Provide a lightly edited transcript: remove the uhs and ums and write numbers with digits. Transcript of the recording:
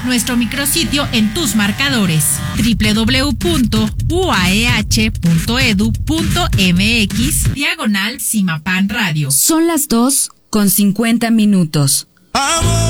nuestro micrositio en tus marcadores www.uaeh.edu.mx/Cimapan Radio. Son las 2:50.